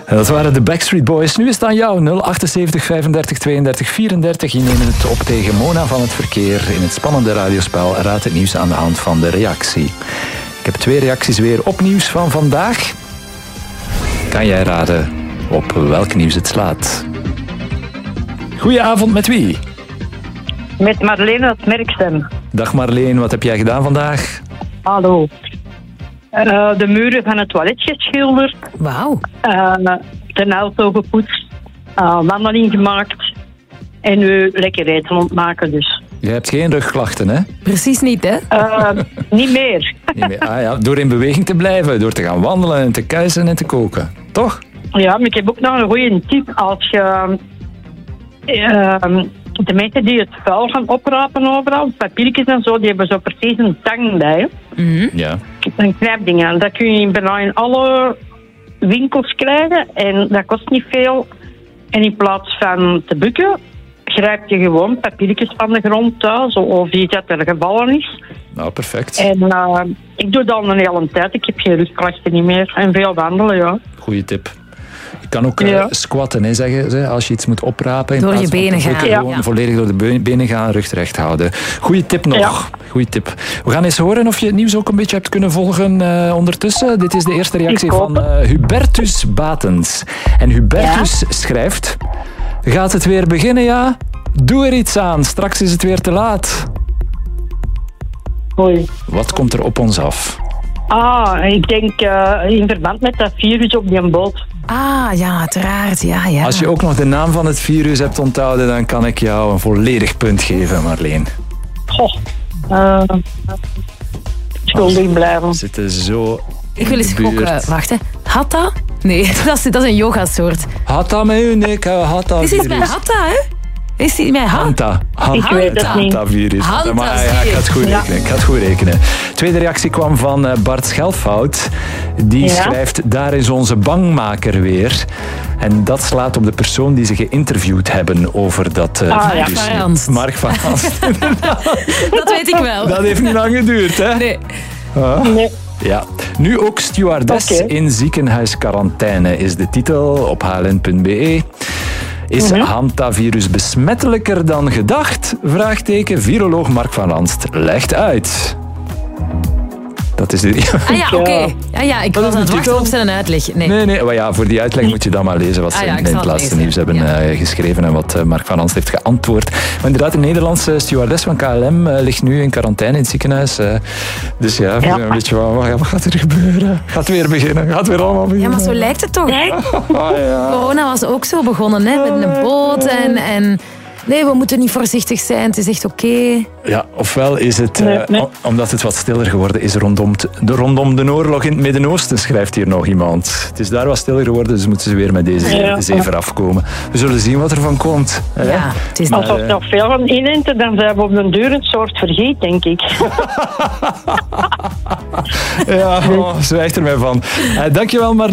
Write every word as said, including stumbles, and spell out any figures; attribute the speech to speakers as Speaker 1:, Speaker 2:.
Speaker 1: Dat waren de Backstreet Boys. Nu is het aan jou. nul achtenzeventig vijfendertig tweeëndertig vierendertig. Je neemt het op tegen Mona van het verkeer in het spannende radiospel Raad het nieuws aan de hand van de reactie. Ik heb twee reacties weer op nieuws van vandaag. Kan jij raden op welk nieuws het slaat? Goedenavond, met wie?
Speaker 2: Met Marleen uit Merksem.
Speaker 1: Dag Marleen, wat heb jij gedaan vandaag?
Speaker 2: Hallo. Uh, de muren van het toilet geschilderd.
Speaker 3: Wauw.
Speaker 2: Uh, de auto gepoetst. Uh, wandeling gemaakt. En nu lekker eten ontmaken dus.
Speaker 1: Je hebt geen rugklachten, hè?
Speaker 3: Precies niet, hè?
Speaker 2: Uh, niet meer.
Speaker 1: Niet meer. Ah, ja. Door in beweging te blijven, door te gaan wandelen en te kuisen en te koken. Toch?
Speaker 2: Ja, maar ik heb ook nog een goede tip. Als je... Uh, de mensen die het vuil gaan oprapen overal, papiertjes en zo, die hebben zo precies een tang bij.
Speaker 3: Mm-hmm.
Speaker 1: Ja.
Speaker 2: Een knijpding aan. Dat kun je bijna in alle winkels krijgen en dat kost niet veel. En in plaats van te bukken, grijp je gewoon papiertjes van de grond thuis, of iets dat er gevallen is.
Speaker 1: Nou, perfect.
Speaker 2: En uh, ik doe dat een hele tijd. Ik heb geen rugklachten niet meer. En veel wandelen, ja.
Speaker 1: Goeie tip. Je kan ook uh,
Speaker 2: Ja.
Speaker 1: squatten, hè, zeggen ze, als je iets moet oprapen. In
Speaker 3: Door je
Speaker 1: plaats van
Speaker 3: benen
Speaker 1: te bukken,
Speaker 3: gaan.
Speaker 1: Gewoon
Speaker 3: Ja.
Speaker 1: volledig door de be- benen gaan, rug recht houden. Goeie tip nog.
Speaker 2: Ja.
Speaker 1: Goeie tip. We gaan eens horen of je het nieuws ook een beetje hebt kunnen volgen uh, ondertussen. Dit is de eerste reactie
Speaker 2: Ik hoop
Speaker 1: van uh, Hubertus Batens. En Hubertus schrijft... Gaat het weer beginnen, ja? Doe er iets aan, straks is het weer te laat.
Speaker 2: Oei.
Speaker 1: Wat komt er op ons af?
Speaker 2: Ah, ik denk uh, in verband met dat virus op die boot.
Speaker 3: Ah, ja, uiteraard. Ja, ja.
Speaker 1: Als je ook nog de naam van het virus hebt onthouden, dan kan ik jou een volledig punt geven, Marleen.
Speaker 2: Goh. Uh, schuldig blijven.
Speaker 1: We zitten zo
Speaker 3: Ik wil eens
Speaker 1: in de buurt.
Speaker 3: gokken. Wacht, hè. Hatha? Nee, dat is, dat is een yogasoort.
Speaker 1: Hatta met u, nek, hatta
Speaker 3: Is iets met
Speaker 1: virus.
Speaker 3: Hatha, hè? Is die met Hatha?
Speaker 1: Hanta. Hanta.
Speaker 2: Ik weet het niet.
Speaker 1: Hanta-virus.
Speaker 3: Hanta,
Speaker 1: Maar ja,
Speaker 3: zie
Speaker 1: ik
Speaker 3: je.
Speaker 1: ga het goed
Speaker 2: Ja.
Speaker 1: rekenen. Ik ga het goed rekenen. Tweede reactie kwam van uh, Bart Schelfout. Die
Speaker 2: Ja.
Speaker 1: schrijft, daar is onze bangmaker weer. En dat slaat op de persoon die ze geïnterviewd hebben over dat uh,
Speaker 2: Ah, ja.
Speaker 1: virus.
Speaker 3: Mark van Ranst.
Speaker 1: Mark van Ranst.
Speaker 3: Dat weet ik wel.
Speaker 1: Dat heeft niet lang geduurd, hè?
Speaker 3: Nee.
Speaker 2: Nee.
Speaker 1: Ja. Nu ook stewardess
Speaker 2: Oké.
Speaker 1: in ziekenhuisquarantaine is de titel op h l n punt b e. Is
Speaker 2: Mhm.
Speaker 1: hantavirus besmettelijker dan gedacht? Vraagteken. Viroloog Mark van Ranst legt uit. Dat is de...
Speaker 3: Ah ja, oké. Ja, ja, ik
Speaker 1: Wat
Speaker 3: was
Speaker 1: is
Speaker 3: aan
Speaker 1: de
Speaker 3: het wachten
Speaker 1: titel?
Speaker 3: op zijn uitleg. Nee.
Speaker 1: Nee, nee, maar ja, voor die uitleg moet je dan maar lezen wat ze
Speaker 3: Ah ja, ik
Speaker 1: in
Speaker 3: zal
Speaker 1: het
Speaker 3: het
Speaker 1: laatste
Speaker 3: lezen.
Speaker 1: nieuws hebben
Speaker 3: Ja.
Speaker 1: uh, geschreven en wat uh, Mark van Ranst heeft geantwoord. Maar inderdaad, een Nederlandse stewardess van K L M uh, ligt nu in quarantaine in het ziekenhuis. Uh, dus ja, we
Speaker 2: Ja.
Speaker 1: zijn een beetje van, wat, wat gaat er gebeuren? Gaat weer beginnen? Gaat weer allemaal beginnen?
Speaker 3: Ja, maar zo lijkt het toch, hè?
Speaker 1: Ah, ja.
Speaker 3: Corona was ook zo begonnen, hè? Met een boot en... en... Nee, we moeten niet voorzichtig zijn. Het is echt oké.
Speaker 1: Ja, ofwel is het, uh,
Speaker 2: Nee, nee.
Speaker 1: o- omdat het wat stiller geworden is rondom, t- de, rondom de oorlog in het Midden-Oosten, schrijft hier nog iemand. Het is daar wat stiller geworden, dus moeten ze weer met deze
Speaker 2: Ja.
Speaker 1: zee veraf komen. We zullen zien wat er van komt. Hè?
Speaker 3: Ja, het is
Speaker 2: Als
Speaker 3: niet...
Speaker 2: we nog veel gaan inenten, dan zijn we op een duur een soort vergeet, denk ik.
Speaker 1: Ja, oh, zwijgt er mij van. Uh, dankjewel, Marleen.